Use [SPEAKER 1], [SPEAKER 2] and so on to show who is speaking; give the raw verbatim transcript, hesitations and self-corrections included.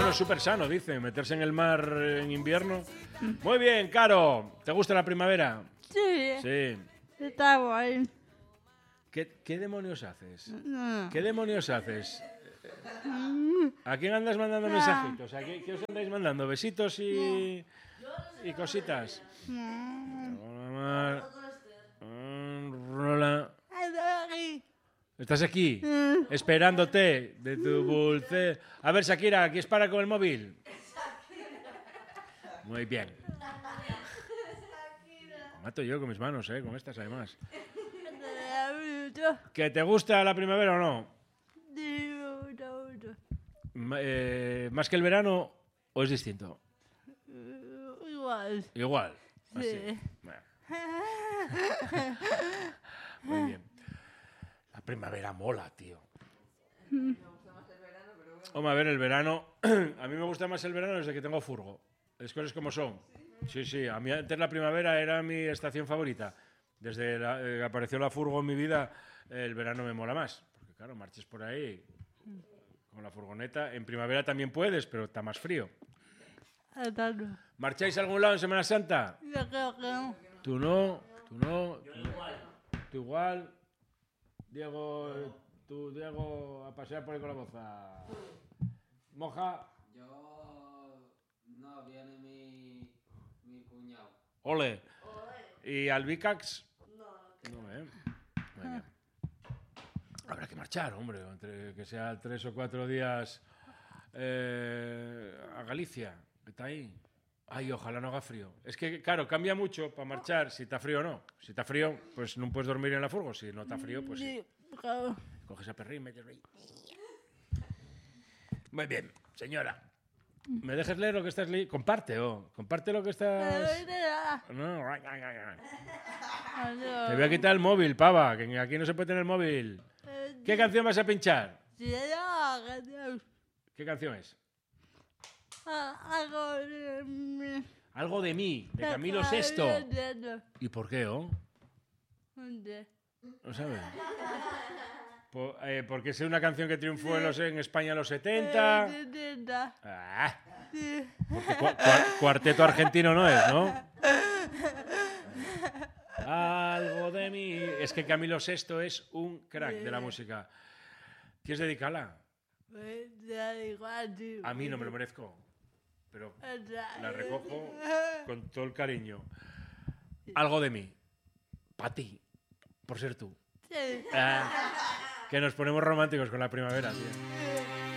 [SPEAKER 1] Bueno, súper sano, dice, meterse en el mar en invierno. Muy bien, Caro. ¿Te gusta la primavera?
[SPEAKER 2] Sí.
[SPEAKER 1] Sí.
[SPEAKER 2] Está guay.
[SPEAKER 1] ¿Qué, qué demonios haces?
[SPEAKER 2] No.
[SPEAKER 1] ¿Qué demonios haces? ¿A quién andas mandando mensajitos? ¿A qué, qué os andáis mandando? ¿Besitos y, y cositas? Rola. ¿Estás aquí? Esperándote de tu dulce... A ver, Shakira, ¿aquí es para con el móvil? Muy bien. Me mato yo con mis manos, ¿eh? Con estas, además. ¿Que te gusta la primavera o no? Eh, ¿Más que el verano o es distinto?
[SPEAKER 2] Igual.
[SPEAKER 1] Igual.
[SPEAKER 2] Sí.
[SPEAKER 1] Así. Bueno. Muy bien. La primavera mola, tío. Hombre, a ver, el verano... A mí me gusta más el verano desde que tengo furgo. Las cosas como son. Sí, sí. A mí antes la primavera era mi estación favorita. Desde la, eh, que apareció la furgo en mi vida, el verano me mola más. Porque claro, marches por ahí con la furgoneta. En primavera también puedes, pero está más frío. ¿Marcháis a algún lado en Semana Santa?
[SPEAKER 2] Yo creo que no.
[SPEAKER 1] Tú no, tú no. Yo tú igual. Tú igual. Diego, tú, Diego, a pasear por ahí con la boza. Moja.
[SPEAKER 3] Yo... No, viene mi... mi cuñado.
[SPEAKER 1] Ole. ¿Y al Vicax? No. No, eh. Muy bien. Habrá que marchar, hombre, entre que sea tres o cuatro días eh, a Galicia. Está ahí. Ay, ojalá no haga frío. Es que, claro, cambia mucho para marchar si está frío o no. Si está frío, pues no puedes dormir en la furgo. Si no está frío, pues sí.
[SPEAKER 2] Claro.
[SPEAKER 1] Coges a perrín, metes ahí. Muy bien, señora. ¿Me dejas leer lo que estás leyendo? Comparte, oh. Comparte lo que estás... No. Te voy a quitar el móvil, pava, que aquí no se puede tener el móvil. ¿Qué canción vas a pinchar? ¿Qué canción es?
[SPEAKER 2] Algo de mí.
[SPEAKER 1] Algo de mí, de Camilo Sesto. ¿Y por qué, oh? ¿No sabes? Por, eh, porque es una canción que triunfó en, los, en España en los setenta. Ah, porque cu cu cuarteto argentino no es, ¿no? Algo de mí. Es que Camilo Sesto es un crack de la música. ¿Quieres dedicarla? A mí no me lo merezco, pero la recojo con todo el cariño. Algo de mí. Para ti, por ser tú. Ah, que nos ponemos románticos con la primavera, tío.